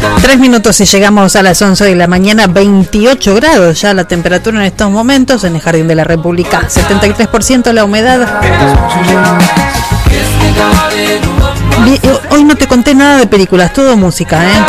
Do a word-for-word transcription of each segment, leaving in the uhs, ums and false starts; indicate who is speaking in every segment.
Speaker 1: Tres minutos y llegamos a las once de la mañana, veintiocho grados ya la temperatura en estos momentos en el Jardín de la República, setenta y tres por ciento la humedad. Hoy no te conté nada de películas, todo música, ¿eh?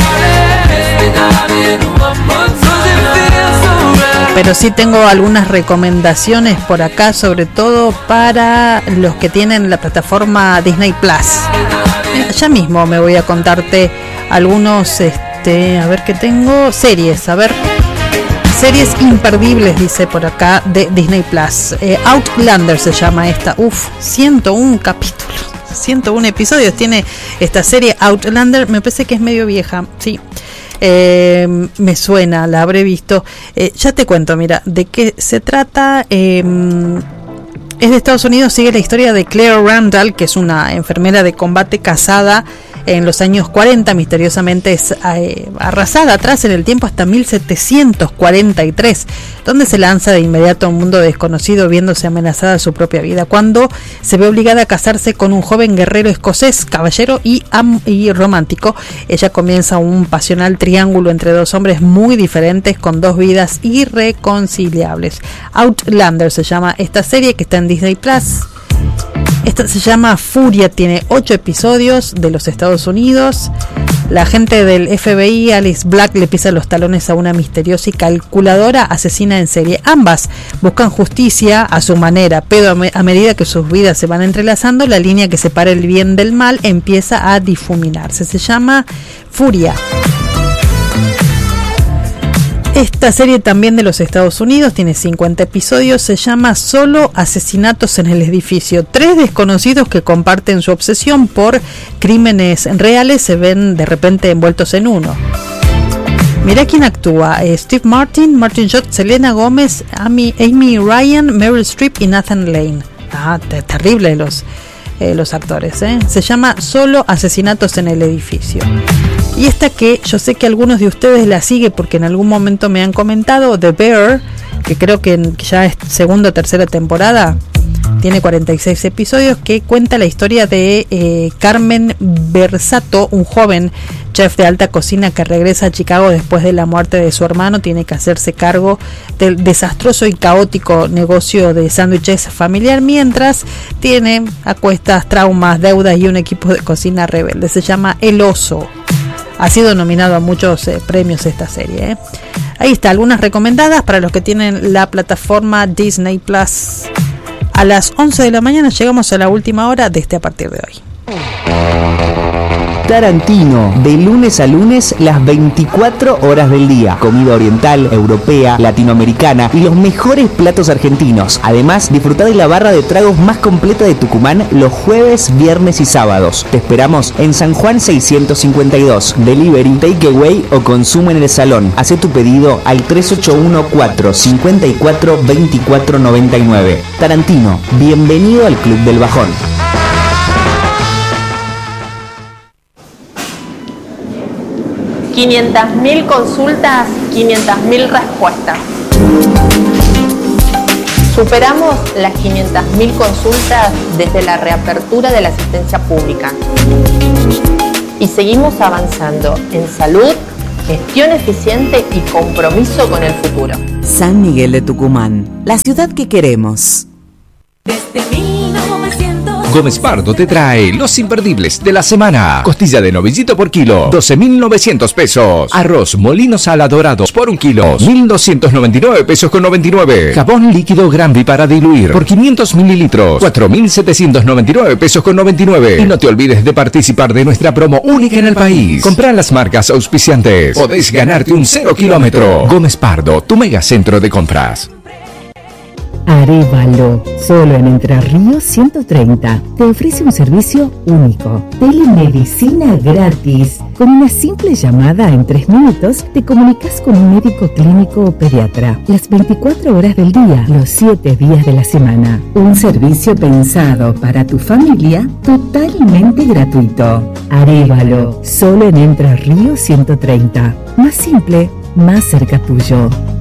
Speaker 1: Pero sí tengo algunas recomendaciones por acá, sobre todo para los que tienen la plataforma Disney Plus. Ya mismo me voy a contarte algunos, este, a ver qué tengo, series, a ver, series imperdibles, dice por acá, de Disney Plus. Eh, Outlander se llama esta, uff, ciento uno capítulos, ciento uno episodios tiene esta serie Outlander, me parece que es medio vieja, sí. Eh, me suena, la habré visto. Eh, ya te cuento, mira, de qué se trata. Eh, es de Estados Unidos, sigue la historia de Claire Randall, que es una enfermera de combate casada en los años cuarenta, misteriosamente es eh, arrasada atrás en el tiempo hasta mil setecientos cuarenta y tres, donde se lanza de inmediato a un mundo desconocido, viéndose amenazada su propia vida, cuando se ve obligada a casarse con un joven guerrero escocés, caballero y, am- y romántico. Ella comienza un pasional triángulo entre dos hombres muy diferentes, con dos vidas irreconciliables. Outlander se llama esta serie, que está en Disney Plus. Esta se llama Furia, tiene ocho episodios, de los Estados Unidos. La agente del F B I, Alice Black, le pisa los talones a una misteriosa y calculadora asesina en serie. Ambas buscan justicia a su manera, pero a, me- a medida que sus vidas se van entrelazando, la línea que separa el bien del mal empieza a difuminarse. Se llama Furia. Esta serie también de los Estados Unidos tiene cincuenta episodios, se llama Solo asesinatos en el edificio. Tres desconocidos que comparten su obsesión por crímenes reales se ven de repente envueltos en uno. Mirá quién actúa: eh, Steve Martin, Martin Short, Selena Gómez, Amy, Amy Ryan, Meryl Streep y Nathan Lane. Ah, t- terrible los, eh, los actores, ¿eh? Se llama Solo asesinatos en el edificio. Y esta, que yo sé que algunos de ustedes la siguen porque en algún momento me han comentado, The Bear, que creo que ya es segunda o tercera temporada, tiene cuarenta y seis episodios, que cuenta la historia de eh, Carmen Versato, un joven chef de alta cocina que regresa a Chicago después de la muerte de su hermano. Tiene que hacerse cargo del desastroso y caótico negocio de sándwiches familiar, mientras tiene a cuestas traumas, deudas y un equipo de cocina rebelde. Se llama El Oso. Ha sido nominado a muchos eh, premios esta serie, ¿eh? Ahí está, algunas recomendadas para los que tienen la plataforma Disney Plus. A las once de la mañana llegamos a la última hora de este A Partir de Hoy.
Speaker 2: Tarantino, de lunes a lunes, las veinticuatro horas del día. Comida oriental, europea, latinoamericana y los mejores platos argentinos. Además, disfruta de la barra de tragos más completa de Tucumán los jueves, viernes y sábados. Te esperamos en San Juan seiscientos cincuenta y dos. Delivery, takeaway o consumo en el salón. Hacé tu pedido al tres ocho uno cuatro cinco cuatro dos cuatro nueve nueve. Tarantino, bienvenido al Club del Bajón.
Speaker 3: quinientas mil consultas, quinientas mil respuestas. Superamos las quinientas mil consultas desde la reapertura de la asistencia pública. Y seguimos avanzando en salud, gestión eficiente y compromiso con el futuro.
Speaker 4: San Miguel de Tucumán, la ciudad que queremos.
Speaker 5: Desde mil novecientos
Speaker 6: Gómez Pardo te trae los imperdibles de la semana. Costilla de novillito por kilo, doce mil novecientos pesos. Arroz Molino Sala Dorados por un kilo, mil doscientos noventa y nueve pesos con noventa y nueve. Jabón líquido Granby para diluir por quinientos mililitros, cuatro mil setecientos noventa y nueve pesos con noventa y nueve. Y no te olvides de participar de nuestra promo única en el país. Comprá las marcas auspiciantes. Podés ganarte un cero kilómetro. Gómez Pardo, tu megacentro de compras.
Speaker 7: Arévalo, solo en Entre Ríos ciento treinta, te ofrece un servicio único, telemedicina gratis. Con una simple llamada en tres minutos te comunicas con un médico clínico o pediatra, las veinticuatro horas del día, los siete días de la semana. Un servicio pensado para tu familia, totalmente gratuito. Arévalo, solo en Entre Ríos ciento treinta, más simple, más cerca tuyo.